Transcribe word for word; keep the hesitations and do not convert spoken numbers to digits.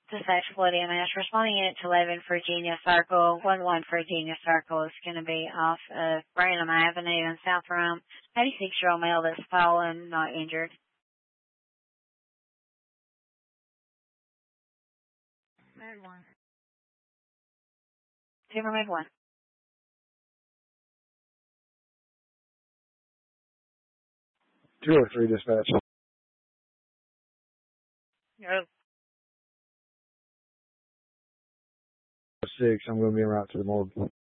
Dispatch Flood E M S, responding unit to eleven Virginia Circle, one one Virginia Circle is going to be off of Branham Avenue in South Rome. eighty-six-year-old male that's fallen, not injured. Med one. Timber Med one. two oh three dispatch. Yep. six, I'm going to be en route to the morgue.